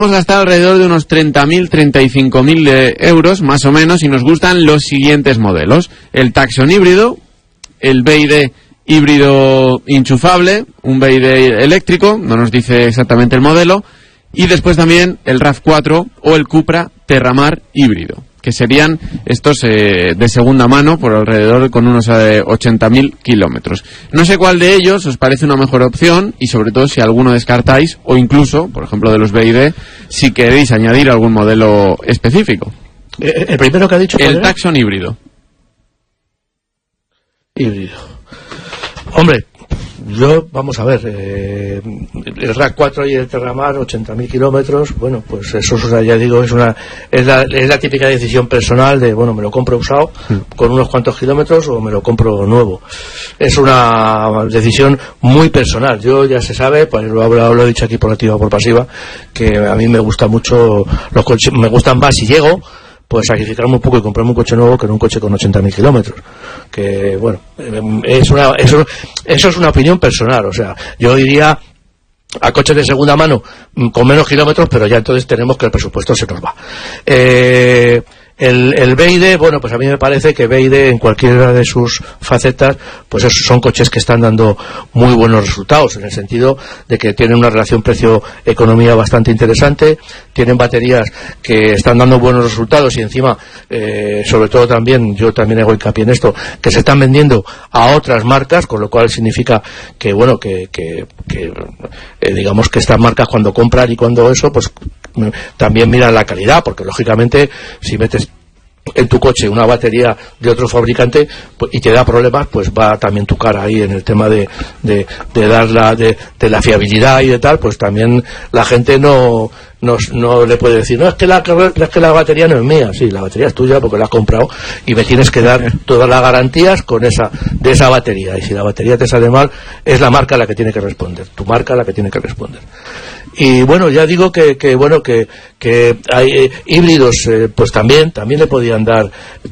Hemos gastado alrededor de unos 30.000, 35.000 euros, más o menos, y nos gustan los siguientes modelos. El Tucson híbrido, el BYD híbrido enchufable, un BYD eléctrico, no nos dice exactamente el modelo, y después también el RAV4 o el Cupra Terramar híbrido, que serían estos de segunda mano por alrededor con unos 80.000 kilómetros. No sé cuál de ellos os parece una mejor opción y sobre todo si alguno descartáis o incluso, por ejemplo de los BYD, si queréis añadir algún modelo específico. El primero que ha dicho... El Tucson híbrido. Híbrido. Hombre, vamos a ver, el RAV4 y el Terramar, 80.000 kilómetros, bueno, pues eso ya digo, es la típica decisión personal de, bueno, me lo compro usado con unos cuantos kilómetros o me lo compro nuevo. Es una decisión muy personal. Yo ya se sabe, pues lo he dicho aquí por activa o por pasiva, que a mí me gustan mucho los coches, me gustan más si llego, pues sacrificarme un poco y comprarme un coche nuevo que no un coche con 80.000 kilómetros. Que, bueno, eso es una opinión personal. O sea, yo iría a coches de segunda mano con menos kilómetros, pero ya entonces tenemos que el presupuesto se nos va. El BYD, bueno, pues a mí me parece que BYD en cualquiera de sus facetas, pues son coches que están dando muy buenos resultados, en el sentido de que tienen una relación precio-economía bastante interesante, tienen baterías que están dando buenos resultados y encima, sobre todo también, yo también hago hincapié en esto, que se están vendiendo a otras marcas, con lo cual significa que, bueno, digamos que estas marcas cuando compran y cuando eso, pues también miran la calidad, porque lógicamente si metes en tu coche una batería de otro fabricante pues, y te da problemas, pues va también tu cara ahí en el tema de la fiabilidad y de tal, pues también la gente no le puede decir, no, es que la batería no es mía. Sí, la batería es tuya porque la has comprado y me tienes que dar todas las garantías de esa batería, y si la batería te sale mal es la marca la que tiene que responder, tu marca la que tiene que responder. Y bueno, ya digo que hay híbridos, pues también le podían dar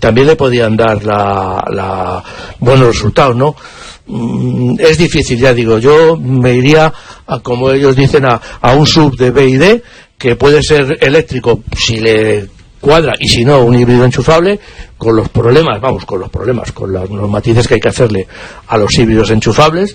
buenos resultados, ¿no? Es difícil, ya digo, yo me iría como ellos dicen, a un sub de BYD, que puede ser eléctrico si le cuadra, y si no, un híbrido enchufable, con los matices que hay que hacerle a los híbridos enchufables.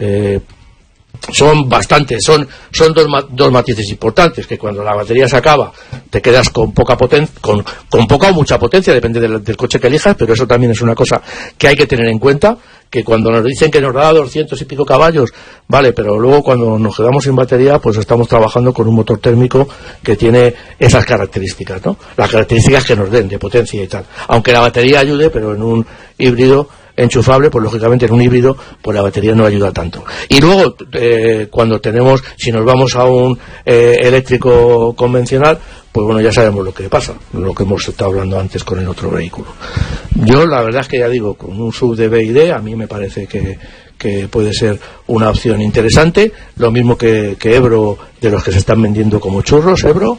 Son dos matices importantes, que cuando la batería se acaba te quedas con poca potencia, con poca o mucha potencia, depende del coche que elijas, pero eso también es una cosa que hay que tener en cuenta, que cuando nos dicen que nos da 200 y pico caballos, vale, pero luego cuando nos quedamos sin batería, pues estamos trabajando con un motor térmico que tiene esas características, ¿no? Las características que nos den de potencia y tal, aunque la batería ayude, pero en un híbrido enchufable, pues lógicamente en un híbrido pues la batería no ayuda tanto. Y luego si nos vamos a un eléctrico convencional, pues bueno, ya sabemos lo que pasa, lo que hemos estado hablando antes con el otro vehículo. Yo la verdad es que ya digo, con un sub de BYD a mí me parece que puede ser una opción interesante, lo mismo que Ebro, de los que se están vendiendo como churros, Ebro,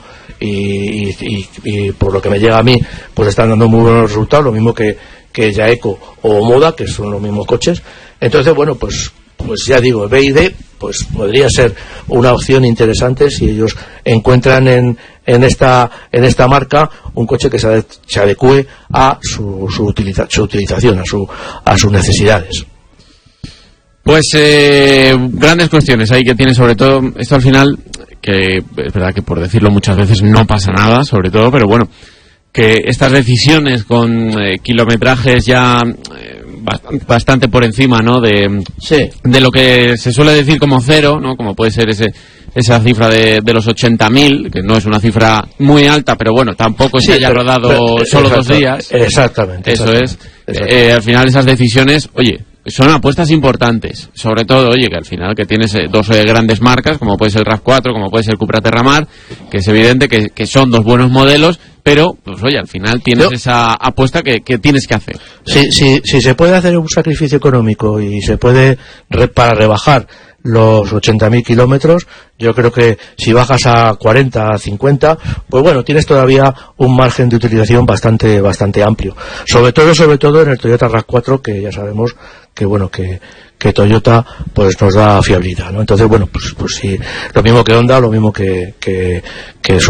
y por lo que me llega a mí, pues están dando muy buenos resultados, lo mismo que Jaeco o Moda, que son los mismos coches. Entonces, bueno, pues ya digo, BYD pues podría ser una opción interesante si ellos encuentran en esta marca un coche que se adecue a su utilización, a sus necesidades. Pues grandes cuestiones ahí que tiene, sobre todo esto al final, que es verdad que por decirlo muchas veces no pasa nada, sobre todo, pero bueno, que estas decisiones con kilometrajes ya bastante por encima, ¿no? De lo que se suele decir como cero, ¿no? Como puede ser esa cifra de los 80.000, que no es una cifra muy alta, pero bueno, tampoco se haya rodado solo 2 días. Exactamente. Eso es. Al final esas decisiones, oye, son apuestas importantes, sobre todo, oye, que al final que tienes dos grandes marcas, como puede ser el RAV4, como puede ser el Cupra Terramar, que es evidente que son dos buenos modelos, pero, pues oye, al final tienes esa apuesta que tienes que hacer. Si se puede hacer un sacrificio económico y se puede, para rebajar los 80.000 kilómetros, yo creo que si bajas a 40, a 50, pues bueno, tienes todavía un margen de utilización bastante amplio. Sobre todo en el Toyota RAV4, que ya sabemos que bueno, que Toyota pues nos da fiabilidad, ¿no? Entonces, bueno, pues sí, lo mismo que Honda, lo mismo que